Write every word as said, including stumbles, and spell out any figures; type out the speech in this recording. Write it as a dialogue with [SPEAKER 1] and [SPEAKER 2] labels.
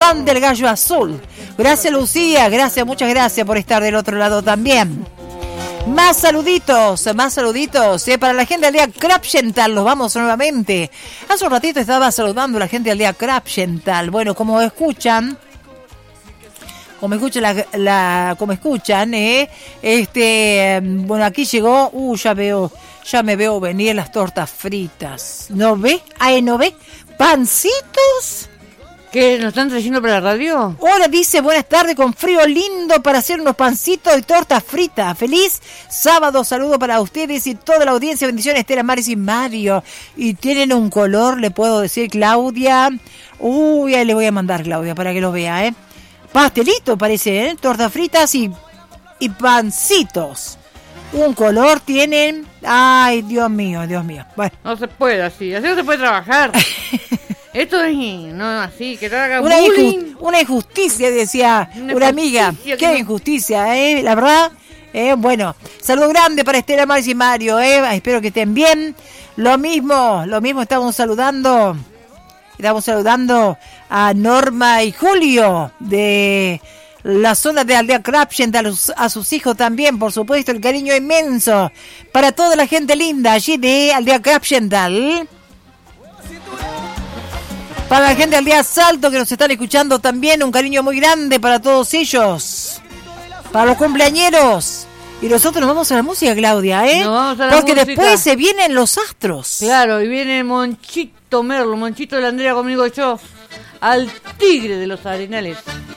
[SPEAKER 1] fan del Gallo Azul. Gracias, Lucía, gracias, muchas gracias por estar del otro lado también. Más saluditos, más saluditos eh, para la gente del día Krapchental. Los vamos nuevamente. Hace un ratito estaba saludando a la gente del día Krapchental. Bueno, como escuchan, como escuchan, la, la, como escuchan, eh, este, bueno, aquí llegó, uh, ya veo, ya me veo venir las tortas fritas. ¿No ve? Ay, ¿no ve? ¿Pancitos?
[SPEAKER 2] ¿Qué? ¿Nos están trayendo para la radio?
[SPEAKER 1] Hola, dice, buenas tardes, con frío lindo para hacer unos pancitos y tortas fritas. Feliz sábado, saludo para ustedes y toda la audiencia. Bendiciones, Estela, Maris y Mario. Y tienen un color, le puedo decir, Claudia. Uy, ahí le voy a mandar, Claudia, para que lo vea, ¿eh? Pastelito parece, ¿eh? Tortas fritas y, y pancitos. Un color tienen. Ay, Dios mío, Dios mío. Bueno.
[SPEAKER 2] No se puede así, así no se puede trabajar. Esto es no así, que te haga
[SPEAKER 1] una,
[SPEAKER 2] bullying.
[SPEAKER 1] inju- una injusticia, decía una, una amiga. Qué
[SPEAKER 2] que no...
[SPEAKER 1] injusticia, ¿eh? La verdad. Eh, bueno, saludo grande para Estela, Maris y Mario. Eh. Espero que estén bien. Lo mismo, lo mismo estamos saludando. Estamos saludando a Norma y Julio de la zona de Aldea Krapchental, a, los, a sus hijos también, por supuesto, el cariño inmenso para toda la gente linda allí de Aldea Krapchental. Para la gente del día Salto que nos están escuchando también, un cariño muy grande para todos ellos. Para los cumpleañeros. Y nosotros nos vamos a la música, Claudia, ¿eh?
[SPEAKER 2] Nos vamos a la
[SPEAKER 1] Porque
[SPEAKER 2] música.
[SPEAKER 1] después se vienen los astros.
[SPEAKER 2] Claro, y viene Monchito Merlo, Monchito de la Andrea conmigo yo, al tigre de los arenales.